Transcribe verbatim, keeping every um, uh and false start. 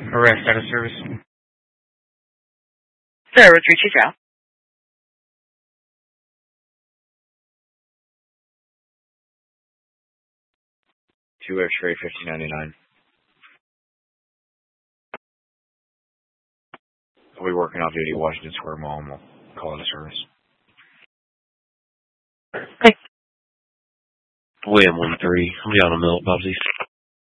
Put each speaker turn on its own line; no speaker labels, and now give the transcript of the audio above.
Arrest out of service.
Sir, with Richie Joe.
Two X-ray fifty ninety-nine. I'll be working off duty, Washington Square Mall, and we'll call it a service.
Hey.
William one three. I'm down on Millet, Bubsy.